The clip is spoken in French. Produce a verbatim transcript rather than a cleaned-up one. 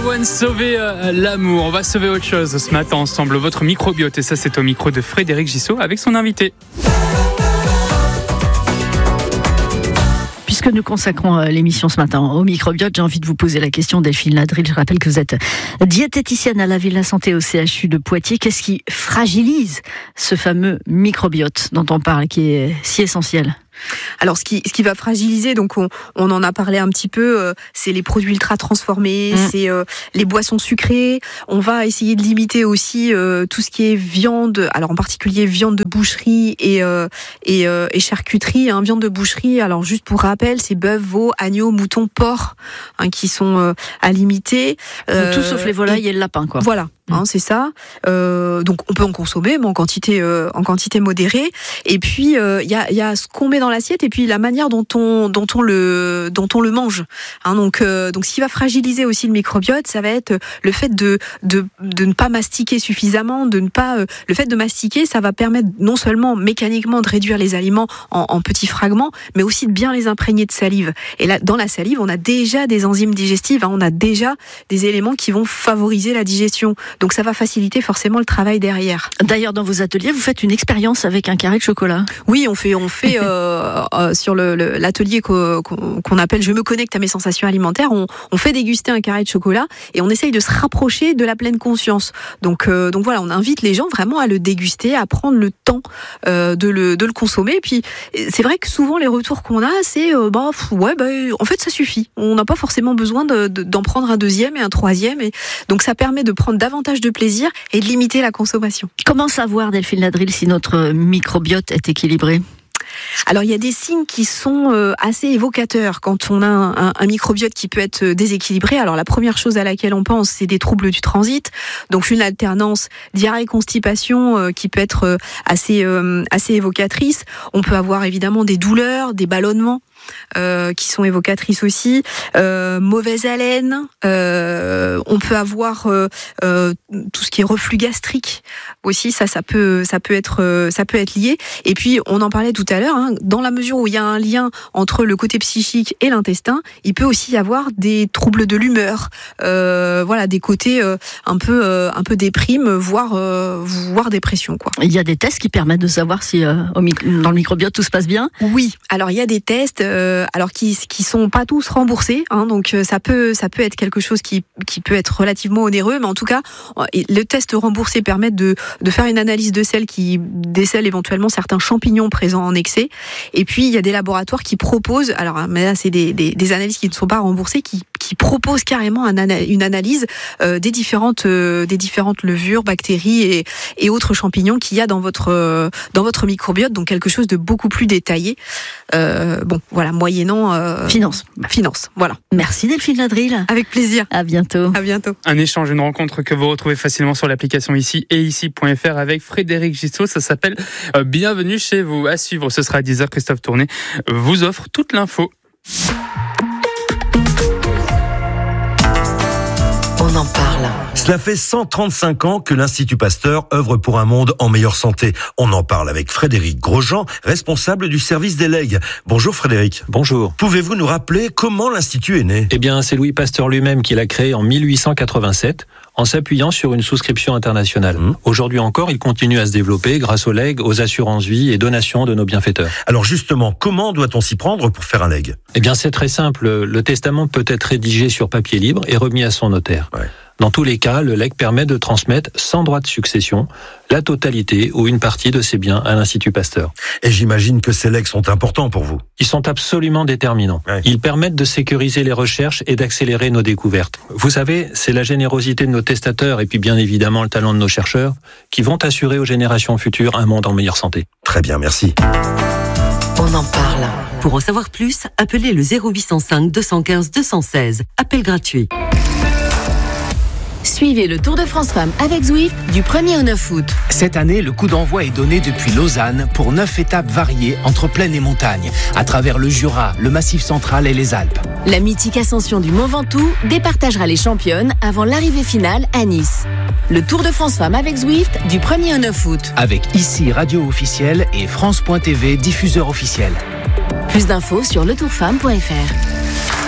One, sauver euh, l'amour. On va sauver autre chose ce matin ensemble, votre microbiote. Et ça, c'est au micro de Frédéric Gissot avec son invité. Puisque nous consacrons l'émission ce matin au microbiote, j'ai envie de vous poser la question, Delphine Ladril. Je rappelle que vous êtes diététicienne à la Villa Santé au C H U de Poitiers. Qu'est-ce qui fragilise ce fameux microbiote dont on parle, qui est si essentiel ? Alors, ce qui, ce qui va fragiliser, donc on, on en a parlé un petit peu, euh, c'est les produits ultra transformés, mmh. c'est euh, les boissons sucrées. On va essayer de limiter aussi euh, tout ce qui est viande, alors en particulier viande de boucherie et euh, et, euh, et charcuterie. Hein, viande de boucherie, alors juste pour rappel, c'est bœuf, veau, agneau, mouton, porc, hein, qui sont euh, à limiter. Euh, tout sauf les volailles et, et le lapin, quoi. Voilà. Hein, c'est ça. Euh, donc on peut en consommer, mais en quantité, euh, en quantité modérée. Et puis il euh, y a, y a ce qu'on met dans l'assiette et puis la manière dont on, dont on le, dont on le mange. Hein, donc, euh, donc ce qui va fragiliser aussi le microbiote, ça va être le fait de, de, de ne pas mastiquer suffisamment, de ne pas, euh, le fait de mastiquer, ça va permettre non seulement mécaniquement de réduire les aliments en, en petits fragments, mais aussi de bien les imprégner de salive. Et là, dans la salive, on a déjà des enzymes digestives, hein, on a déjà des éléments qui vont favoriser la digestion. Donc ça va faciliter forcément le travail derrière. D'ailleurs, dans vos ateliers, vous faites une expérience avec un carré de chocolat. Oui, on fait, on fait euh, euh, sur le, le, l'atelier qu'on, qu'on appelle « Je me connecte à mes sensations alimentaires », on, on fait déguster un carré de chocolat et on essaye de se rapprocher de la pleine conscience. Donc, euh, donc voilà, on invite les gens vraiment à le déguster, à prendre le temps euh, de, le, de le consommer. Et puis, c'est vrai que souvent, les retours qu'on a, c'est euh, bah, ouais, bah, en fait, ça suffit. On n'a pas forcément besoin de, de, d'en prendre un deuxième et un troisième. Et donc, ça permet de prendre davantage de plaisir et de limiter la consommation. Comment savoir, Delphine Ladril, si notre microbiote est équilibré ? Alors il y a des signes qui sont euh, assez évocateurs quand on a un, un, un microbiote qui peut être déséquilibré. Alors la première chose à laquelle on pense, c'est des troubles du transit, donc une alternance diarrhée-constipation euh, qui peut être euh, assez euh, assez évocatrice. On peut avoir évidemment des douleurs, des ballonnements. Euh, qui sont évocatrices aussi, euh, mauvaise haleine, euh, on peut avoir euh, euh, tout ce qui est reflux gastrique aussi, ça, ça peut, ça peut être, euh, ça peut être lié. Et puis, on en parlait tout à l'heure, hein, dans la mesure où il y a un lien entre le côté psychique et l'intestin, il peut aussi y avoir des troubles de l'humeur, euh, voilà, des côtés euh, un peu, euh, un peu déprime, voire, euh, voire dépression, quoi. Il y a des tests qui permettent de savoir si euh, au mic- dans le microbiote tout se passe bien. Oui, alors il y a des tests. Euh, alors qui qui sont pas tous remboursés, hein, donc euh, ça peut ça peut être quelque chose qui qui peut être relativement onéreux, mais en tout cas le test remboursé permet de de faire une analyse de sel qui décèle éventuellement certains champignons présents en excès. Et puis il y a des laboratoires qui proposent, alors mais là c'est des des, des analyses qui ne sont pas remboursées, qui qui proposent carrément un ana- une analyse euh, des différentes euh, des différentes levures, bactéries et et autres champignons qu'il y a dans votre euh, dans votre microbiote, donc quelque chose de beaucoup plus détaillé. Euh, bon, voilà, moyennant euh, finance. Finance, voilà. Merci Delphine Ladril. Avec plaisir. À bientôt. À bientôt. Un échange, une rencontre que vous retrouvez facilement sur l'application ici et ici point f r avec Frédéric Gissot. Ça s'appelle euh, Bienvenue chez vous. À suivre, ce sera à dix heures. Christophe Tourné vous offre toute l'info. On en parle. Cela fait cent trente-cinq ans que l'Institut Pasteur œuvre pour un monde en meilleure santé. On en parle avec Frédéric Grosjean, responsable du service des legs. Bonjour Frédéric. Bonjour. Pouvez-vous nous rappeler comment l'Institut est né ? Eh bien, c'est Louis Pasteur lui-même qui l'a créé en mille huit cent quatre-vingt-sept, en s'appuyant sur une souscription internationale. Mmh. Aujourd'hui encore, il continue à se développer grâce aux legs, aux assurances-vie et donations de nos bienfaiteurs. Alors justement, comment doit-on s'y prendre pour faire un leg ? Eh bien, c'est très simple. Le testament peut être rédigé sur papier libre et remis à son notaire. Ouais. Dans tous les cas, le legs permet de transmettre sans droit de succession la totalité ou une partie de ses biens à l'Institut Pasteur. Et j'imagine que ces legs sont importants pour vous. Ils sont absolument déterminants. Ouais. Ils permettent de sécuriser les recherches et d'accélérer nos découvertes. Vous savez, c'est la générosité de nos testateurs et puis bien évidemment le talent de nos chercheurs qui vont assurer aux générations futures un monde en meilleure santé. Très bien, merci. On en parle. Pour en savoir plus, appelez le zéro huit cent cinq deux cent quinze deux cent seize. Appel gratuit. Suivez le Tour de France Femmes avec Zwift du premier au neuf août. Cette année, le coup d'envoi est donné depuis Lausanne pour neuf étapes variées entre plaine et montagne, à travers le Jura, le Massif central et les Alpes. La mythique ascension du Mont Ventoux départagera les championnes avant l'arrivée finale à Nice. Le Tour de France Femmes avec Zwift du premier au neuf août. Avec ici radio officielle et France point T V diffuseur officiel. Plus d'infos sur le tour femme point f r.